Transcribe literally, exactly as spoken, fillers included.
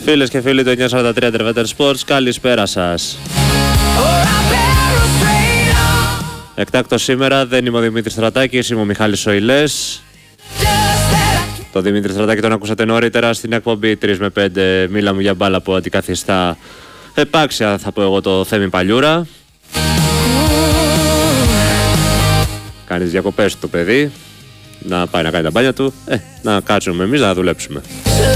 Φίλες και φίλοι του εννιακόσια σαράντα τρία Τρεβέτερ Sports, καλησπέρα σας. Εκτάκτο σήμερα δεν είμαι ο Δημήτρης Στρατάκης, είμαι ο Μιχάλης Σοηλές. Το Δημήτρη Στρατάκη τον ακούσατε νωρίτερα στην εκπομπή τρεις με πέντε, μίλα μου για μπάλα που αντικαθιστά επάξια, θα πω εγώ, το Θέμη Παλιούρα. Κάνει τις διακοπές του το παιδί, να πάει να κάνει τα μπάνια του, ε, να κάτσουμε εμείς να δουλέψουμε.